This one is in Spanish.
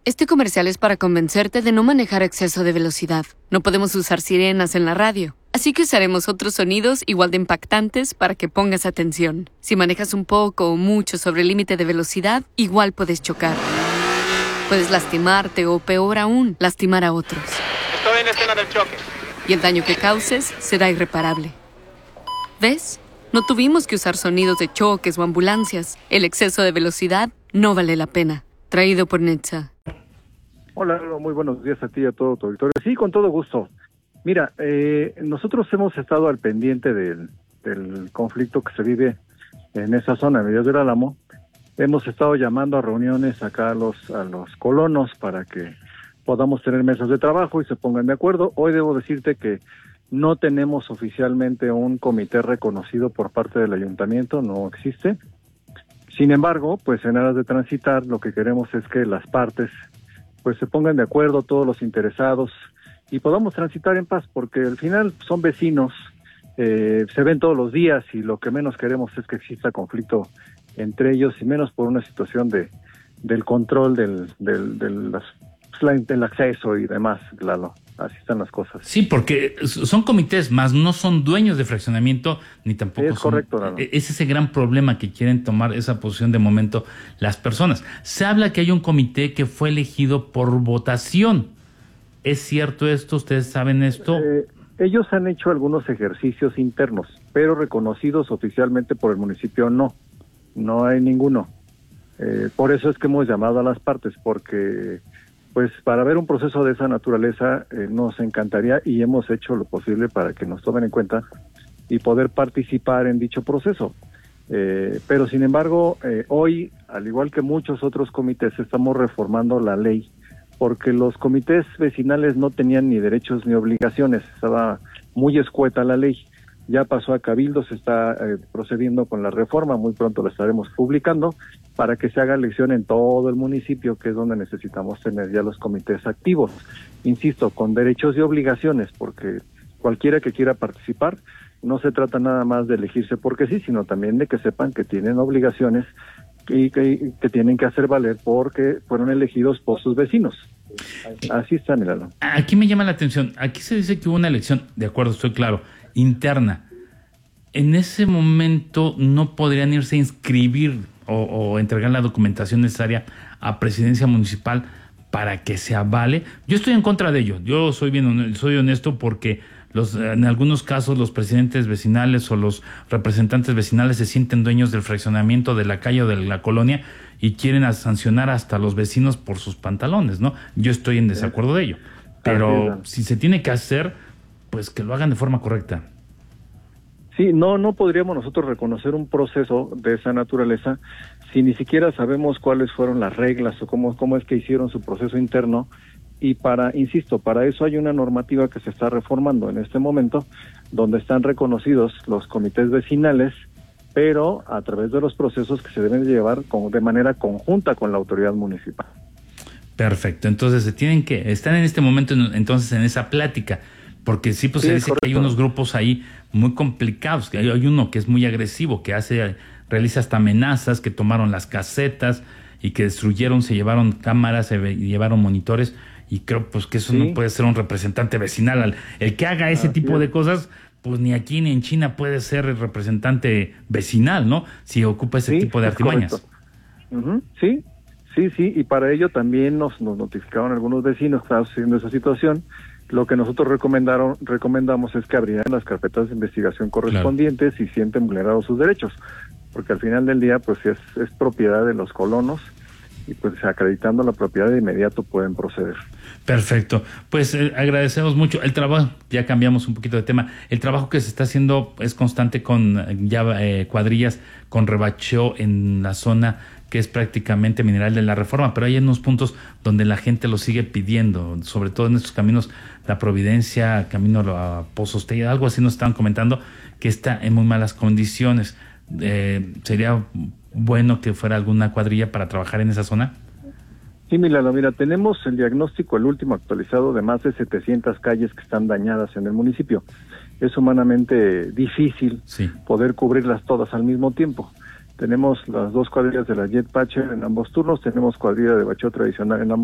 Este comercial es para convencerte de no manejar a exceso de velocidad. No podemos usar sirenas en la radio, así que usaremos otros sonidos igual de impactantes para que pongas atención. Si manejas un poco o mucho sobre el límite de velocidad, igual puedes chocar. Puedes lastimarte o, peor aún, lastimar a otros. Estoy en escena del choque. Y el daño que causes será irreparable. ¿Ves? No tuvimos que usar sonidos de choques o ambulancias. El exceso de velocidad no vale la pena. Traído por Netza. Hola, muy buenos días a ti y a todo tu auditorio. Sí, con todo gusto. Mira, nosotros hemos estado al pendiente del conflicto que se vive en esa zona, en Villas del Álamo. Hemos estado llamando a reuniones acá a los colonos para que podamos tener mesas de trabajo y se pongan de acuerdo. Hoy debo decirte que no tenemos oficialmente un comité reconocido por parte del ayuntamiento, no existe. Sin embargo, pues en aras de transitar, lo que queremos es que las partes pues se pongan de acuerdo, todos los interesados, y podamos transitar en paz, porque al final son vecinos, se ven todos los días y lo que menos queremos es que exista conflicto entre ellos, y menos por una situación del control del acceso y demás, claro. Así están las cosas. Sí, porque son comités, más no son dueños de fraccionamiento, ni tampoco es correcto, Lalo. Es ese gran problema que quieren tomar esa posición de momento las personas. Se habla que hay un comité que fue elegido por votación. ¿Es cierto esto? ¿Ustedes saben esto? Ellos han hecho algunos ejercicios internos, pero reconocidos oficialmente por el municipio no hay ninguno. Por eso es que hemos llamado a las partes, porque pues para ver un proceso de esa naturaleza nos encantaría y hemos hecho lo posible para que nos tomen en cuenta y poder participar en dicho proceso. Pero sin embargo, hoy, al igual que muchos otros comités, estamos reformando la ley, porque los comités vecinales no tenían ni derechos ni obligaciones, estaba muy escueta la ley. Ya pasó a Cabildo, se está procediendo con la reforma, muy pronto la estaremos publicando, para que se haga elección en todo el municipio, que es donde necesitamos tener ya los comités activos. Insisto, con derechos y obligaciones, porque cualquiera que quiera participar, no se trata nada más de elegirse porque sí, sino también de que sepan que tienen obligaciones y que tienen que hacer valer porque fueron elegidos por sus vecinos. Así está, míralo. Aquí me llama la atención, aquí se dice que hubo una elección, de acuerdo, estoy claro, interna. En ese momento no podrían irse a inscribir o entregar la documentación necesaria a presidencia municipal para que se avale. Yo estoy en contra de ello. Yo soy honesto porque en algunos casos los presidentes vecinales o los representantes vecinales se sienten dueños del fraccionamiento de la calle o de la colonia y quieren sancionar hasta los vecinos por sus pantalones, ¿no? Yo estoy en desacuerdo de ello. Pero si se tiene que hacer, pues que lo hagan de forma correcta. Sí, no podríamos nosotros reconocer un proceso de esa naturaleza si ni siquiera sabemos cuáles fueron las reglas o cómo es que hicieron su proceso interno. Y para eso hay una normativa que se está reformando en este momento, donde están reconocidos los comités vecinales, pero a través de los procesos que se deben llevar de manera conjunta con la autoridad municipal. Perfecto, entonces están en este momento entonces en esa plática. Porque sí, pues se dice que hay unos grupos ahí muy complicados, que hay uno que es muy agresivo, que realiza hasta amenazas, que tomaron las casetas y que destruyeron, se llevaron cámaras, se llevaron monitores, y creo pues que eso no puede ser un representante vecinal. El que haga ese tipo de cosas, pues ni aquí ni en China puede ser el representante vecinal, ¿no? Si ocupa ese tipo de artimañas. Sí, y para ello también nos notificaron algunos vecinos que estaban sucediendo esa situación. Lo que nosotros recomendamos es que abrieran las carpetas de investigación correspondientes y sienten vulnerados sus derechos, porque al final del día pues es propiedad de los colonos y pues acreditando la propiedad de inmediato pueden proceder. Perfecto, pues agradecemos mucho el trabajo, ya cambiamos un poquito de tema, el trabajo que se está haciendo es constante con cuadrillas con rebacheo en la zona que es prácticamente Mineral de la Reforma, pero hay unos puntos donde la gente lo sigue pidiendo, sobre todo en estos caminos, La Providencia, camino a Pozos Tella, algo así nos estaban comentando, que está en muy malas condiciones. ¿Sería bueno que fuera alguna cuadrilla para trabajar en esa zona? Sí, mira, tenemos el diagnóstico, el último actualizado, de más de 700 calles que están dañadas en el municipio. Es humanamente difícil poder cubrirlas todas al mismo tiempo. Tenemos las dos cuadrillas de la Jet Patcher en ambos turnos, tenemos cuadrilla de bacheo tradicional en ambos